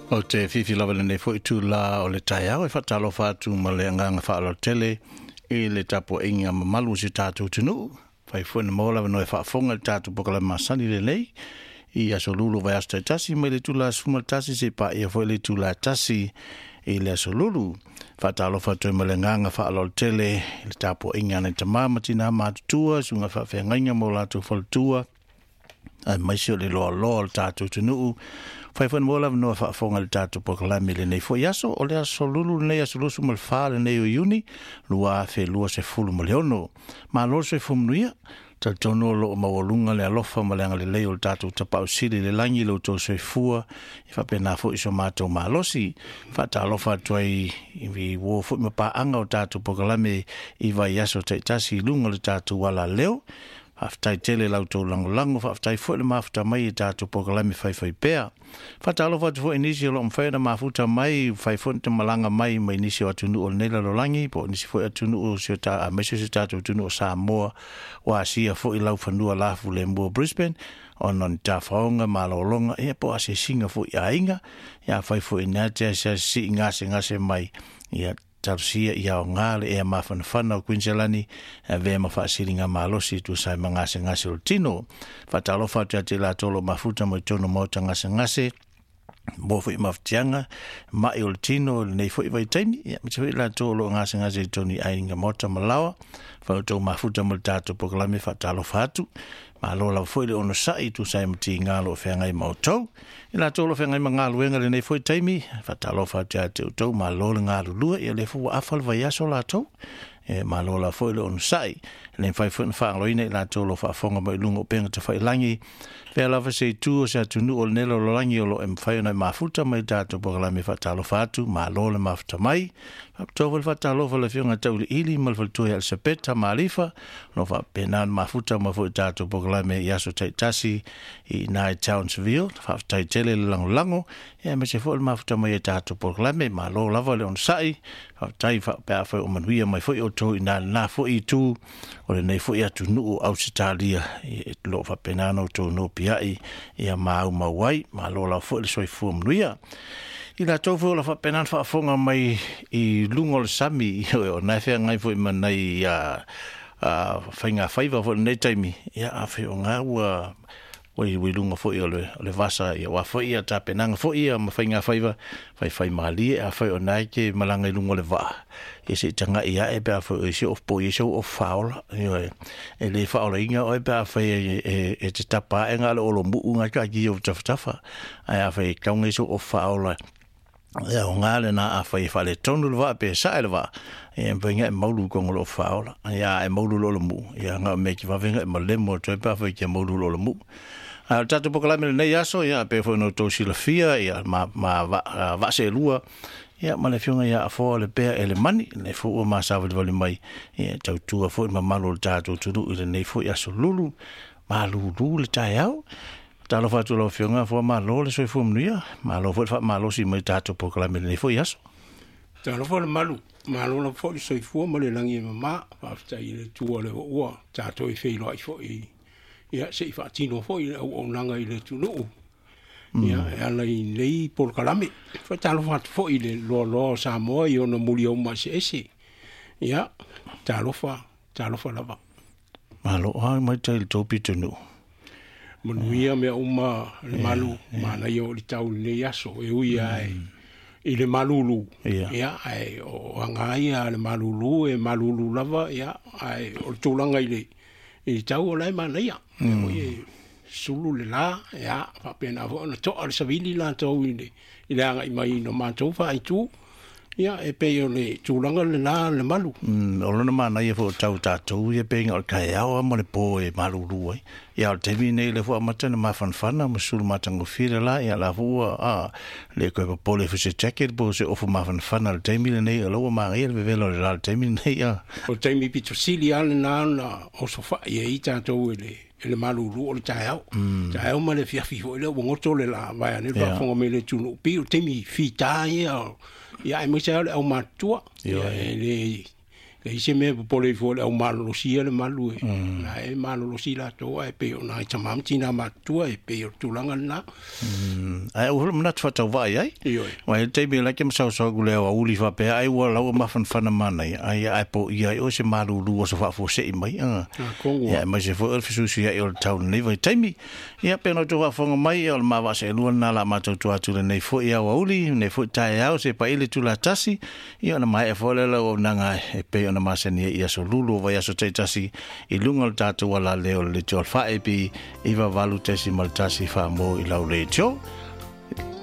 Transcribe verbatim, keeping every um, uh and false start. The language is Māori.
O te whiwhi lawa nei fo i tū la o le tai au e whatalo whātu ma le anganga whaalo tele e le tapo inga ma malu si tātou tunu. Whai fuena mola wa noe whaafonga le tātou pokala masani le lei. I aso lulu vai asta tasi mai le tūla suma tasi se pa ia fo le tūla tasi e le aso lulu. Whatalo whātu ma le anganga whaalo tele le tapo inga nei tamama tina mātutua sunga whawhengainga mo lātou whaltua. Ai maisio le loa loa le tātou tunu. Fai fai mola no fa fonga le tatu pokalami le nei fo yaso o le aso lulu nei aso lusu mal fa le nei o yuni lua fe lua se fulu maleono ma lo se fumnuia ta tono lo mawalunga le alofa malanga le leo le tatu tapau sili le langi lo to se fua i fa pena fo iso mato malosi fa ta alofa toi i vi wo fo ma pa anga o tatu pokalami i va yaso te tasi lunga le tatu wala leo aftai tele lauto lango lango fa aftai fo le mafta mai tatu pokalami fai fai pea fa talo fa fo inisio lo mfa na mafuta mai fai fo te malanga mai mai inisio atunu o nela lo langi po inisio fo atunu o se ta a mesio se tatu atunu o Samoa wa sia fo i lau fanua lafu le mbo Brisbane on on ta faonga malolonga e po ase singa fo ia inga ya fai fo inate se si ngase ngase mai ia tarsia ia o ngale e mafana fana o Queensland e ve ma fasiringa malosi tu sai mangase ngase o tino fatalo fatu te la tolo mafuta mo tono mo ngase ngase bo fo maftianga ma o tino nei fo vai taimi ia me te la tolo ngase ngase toni ainga mota malawa fa to mafuta mo tato poklame fatalo fatu ma lo la fo le ono sai tu sai mti ngalo fenga i moto ila tolo fenga i ngalo wenga le nei fo taimi fatalo fatu te to ma lo ngalo lua ia le fo afal vai aso la to e ma lo la fo le ono sai le fai fo fa lo ina la tolo fa fonga mo lungo penga te fai langi pe la fa se tu se tu nu o nelo lo langi o lo em fai na mafuta mai tato poklame fatalo fatu ma lo le mafuta mai to vol fatalo vol le fionga tau ili mal vol tu el sepeta malifa no fa penan mafuta ma fo tato poklame yaso tai tasi i nai Townsville fa tai tele lango lango e me se fo mafuta mai tato poklame ma lo la vol on sai fa tai fa pa fo o manuia mai fo o to ina na fo i tu o le nei fo ia tu nu Australia e lo fa penano to no piai ia mau mawai ma lo la fo le soi fo manuia i la tofu la fa penan fa fonga mai i lungo le sami o na fe ngai fo manai ya a fainga faiva fo nei taimi ya a fe nga wa we we lungo fo le le vasa ya wa fo ia ta penanga fo ia ma fainga faiva fai fai mali a fo na ke malanga lungo le va e se tanga ia e ba fo e se of po e se of faul e le faul inga o ba fai e e te tapa e nga lo mu nga ka ki o tafa a fai ka ngai so of faul ya ngale na a fai fale tonu va pe sailva e venga maulu con lo faula ya e maulu lo mu ya nga me ki va venga ma lemo to pa fai ki maulu lo mu a tato pokalame nei aso ya pe fo no to silafia ya ma ma va se lua ya ma le fionga ya fo le pe ele mani ne fo ma sa vole mai e tau tu fo ma malo tato tu le nei fo ya so lulu ma lulu le taiao talo fa tu lo fionga fo ma lo le so fo mnia ma lo fo fa ma lo si mai tato pokalame nei fo yaso talo fo le malu ma lo fo so fo mo le langi ma fa sta ile tu le o tato i fe lo i fo i ya se fa tino fo i o nanga ile tu no ya ala i lei pokalame fa talo fa fo i le lo lo sa mo i ono mulio ma se ese ya talo fa talo fa lava ma lo ai mai tail topi tunu manuia me uma le malu mana yo li tau le yaso e ui ai i le malulu ya ai o angai le malulu e malulu lava ya ai o tulanga i le i tau o lai mana ia e sulu le la ya fa pena vo na to al savili la to i le i le angai mai no mantou fa i tu ya e pe yo le tulanga le la le malu o lona mana ia fo tau tatou ia pe ngol kai ao mo le po e malulu ai ia o te mine le fo matana ma fan fana mo sul matango fira la ia la fo a le ko po le fo se jacket bo se ofu ma fan fana le te mine nei lo ma ia le velo le te mine nei ia o te mi pito sili al na na o so fa ia i tatou le le malulu o le taiao taiao ma le fiafi fo le ngoto le la vai ne fa fo me le tunu pi o te mi fita ia ya e mo se o matua ya le ke ise me pole fo le malo si le malu na e malo si la to e pe na i tamam tina ma tu e pe tu langa na ai o mna tfata vai ai wa te be la ke msa so gule wa uli fa pe ai wa la ma fan fan mana ai ai po ia o se malu lu o so fa fo se mai ah ya ma se fo fisu si ai o town ni vai taimi ia pe no to fa fonga mai o ma va se lu na la ma to to atu le nei fo ia wa uli nei fo tai au se pa ile tu la tasi ia na mai e fo le o nanga e pe ona ma se ni ia so lulu vai so te tasi i lunga tatu wala leo le tol fa e pi iva valu tesi mal tasi fa mo i lau le tio